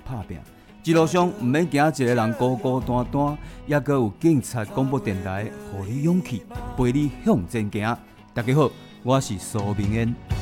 打拼。一路上毋免惊一个人孤孤单单，也阁有警察广播电台，予你勇气，陪你向前行。大家好，我是苏明恩。